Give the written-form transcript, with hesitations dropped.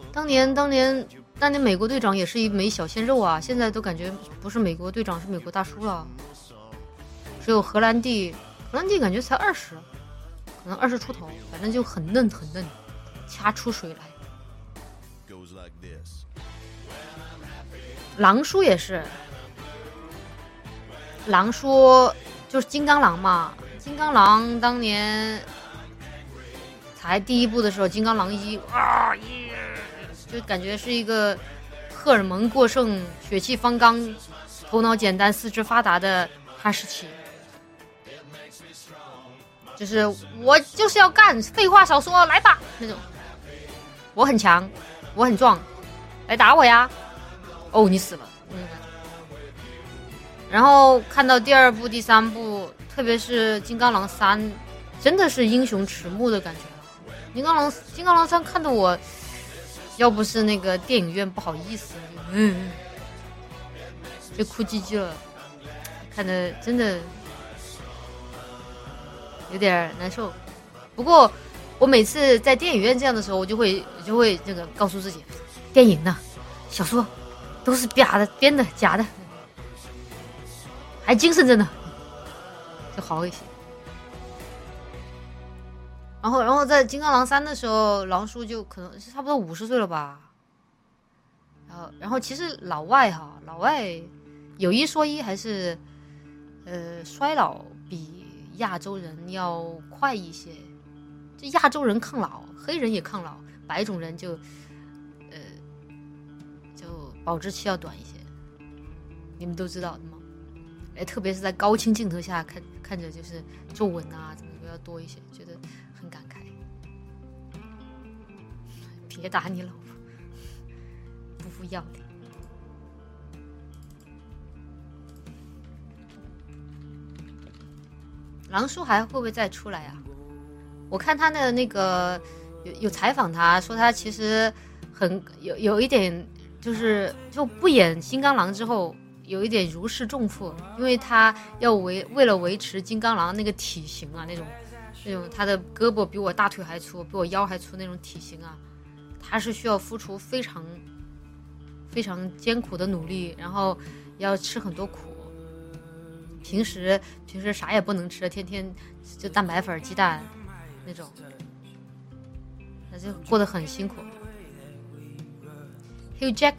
当年美国队长也是一枚小鲜肉啊，现在都感觉不是美国队长，是美国大叔了。只有荷兰弟感觉才20，可能20出头，反正就很嫩，掐出水来。狼叔也是，狼叔就是金刚狼嘛，金刚狼当年才第一部的时候，金刚狼一就感觉是一个荷尔蒙过剩、血气方刚、头脑简单、四肢发达的哈士奇，就是我就是要干，废话少说，来吧那种。我很强，我很壮，来打我呀！哦，你死了。然后看到第2部、第3部，特别是《金刚狼3》，真的是英雄迟暮的感觉。金刚狼3看得我，要不是那个电影院不好意思，就哭唧唧了，看得真的有点难受。不过我每次在电影院这样的时候，我就会这个告诉自己，电影呢，小说都是编的假的，还精神着呢，就好一些。然后在《金刚狼3》的时候，狼叔就可能是差不多50岁了吧。然后其实老外有一说一，还是衰老比亚洲人要快一些。就亚洲人抗老，黑人也抗老，白种人就保质期要短一些，你们都知道的吗？特别是在高清镜头下看着就是皱纹啊，怎么都要多一些，觉得很感慨。别打你老婆，不服要脸。狼叔还会不会再出来啊？我看他的那个有采访他说，他其实有一点就不演金刚狼之后有一点如释重负，因为他要为了维持金刚狼那个体型啊，那种他的胳膊比我大腿还粗，比我腰还粗那种体型啊，他是需要付出非常非常艰苦的努力，然后要吃很多苦。平时啥也不能吃，天天就蛋白粉、鸡蛋那种，那就过得很辛苦。Hugh